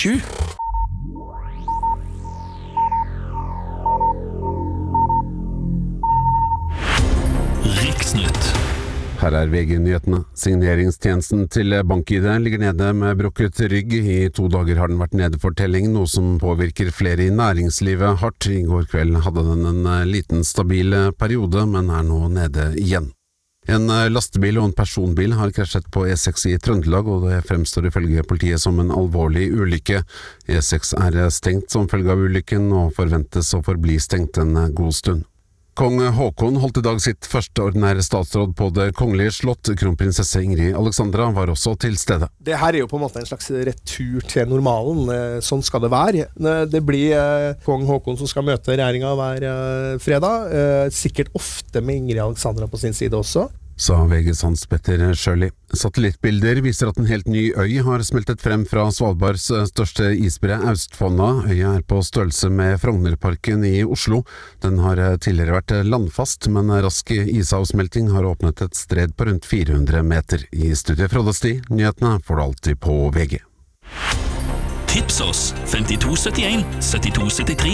Riksnytt. Her VG-nyhetene. Signeringstjenesten til BankID ligger nede med brukket rygg. I 2 dager har den vært nede for telling, noe som påvirker flere i næringslivet hardt. I går kveld hadde den en liten stabil periode, men er nå nede igjen. En lastebil og en personbil har krasjet på E6 i Trøndelag, og det fremstår ifølge politiet som en alvorlig ulykke. E6 er stengt som følge av ulykken, og forventes å forbli stengt en god stund. Kong Håkon holdt i dag sitt første ordinære statsråd på det kongelige slott. Kronprinsesse Ingrid Alexandra var også til stede. Det her er jo på en måte en slags retur til normalen. Sånn skal det være. Det blir kong Håkon som skal møte regjeringen hver fredag. Sikkert ofte med Ingrid Alexandra på sin side også. Sa VGs Hans Petter Sjøli. Satellittbilder viser at en helt ny øy har smeltet frem fra Svalbards største isbre, Austfonna. Øya er på størrelse med Frognerparken i Oslo. Den har tidligere vært landfast, men rask isavsmelting har åpnet et stred på rundt 400 meter. I studiet Frode Sti, nyhetene får du alltid på VG. Tips oss 5271 7273.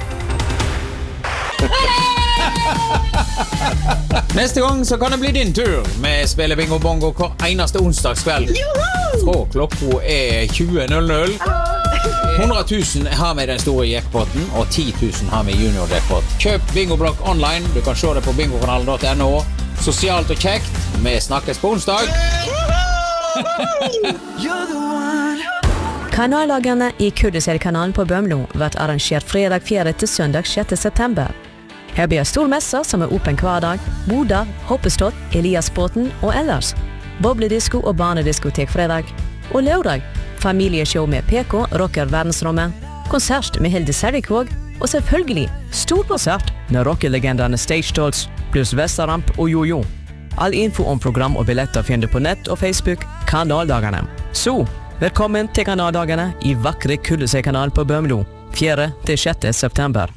Neste gang så kan det bli din tur med Spille Bingo Bongo hver eneste onsdagskveld. Fra klokka 20.00. 100 000 har vi den store jackpoten, og 10 000 har vi junior jackpot. Kjøp Bingoblokk online. Du kan se det på bingokanalen.no. Sosialt og kjekt. Vi snakkes på onsdag. Kanallagene i Kurdisel-kanalen på Bømlo vært arrangert fredag 4. til søndag 6. september. Her blir stormesser som er åpen hver dag, Boda, Hoppestad, Eliasbåten og ellers. Bobledisko og barnediskotek fredag. Og lørdag, familieshow med PK, rocker verdensrommet, konsert med Hilde Serikvåg, og selvfølgelig storkonsert med rockelegendene Stage Dolls, pluss Vesteramp og Jojo. All info om program og billetter finner du på nett og Facebook Kanaldagene. Så, velkommen til Kanaldagene i vakre Kurdisel-kanalen på Bømlo, 4. til 6. september.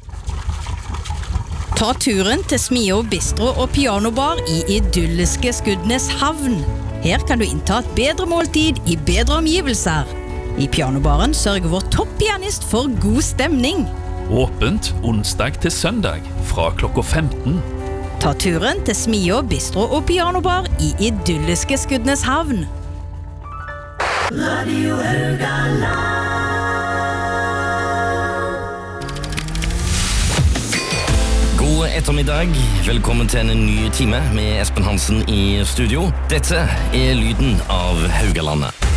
Ta turen til Smio Bistro og Pianobar i idylliske Skudenes havn. Her kan du innta et bedre måltid i bedre omgivelser. I Pianobaren sørger vår topppianist for god stemning. Åpent onsdag til søndag fra klokka 15. Ta turen til Smio Bistro og Pianobar i idylliske Skudenes havn. Radio Haugaland. God ettermiddag. Velkommen til en ny time med Espen Hansen i studio. Dette er lyden av Haugalandet.